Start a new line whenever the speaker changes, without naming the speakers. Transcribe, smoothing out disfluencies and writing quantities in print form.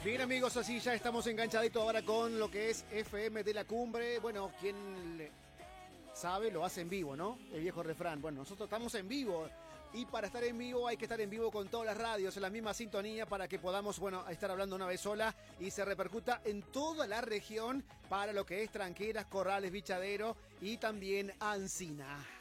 Bien, amigos, así ya estamos enganchaditos ahora con lo que es FM de la Cumbre. Bueno, quien sabe lo hace en vivo, ¿no? El viejo refrán. Bueno, nosotros estamos en vivo. Y para estar en vivo hay que estar en vivo con todas las radios en la misma sintonía para que podamos, bueno, estar hablando una vez sola y se repercuta en toda la región para lo que es Tranqueras, Corrales, Bichadero y también Ancina.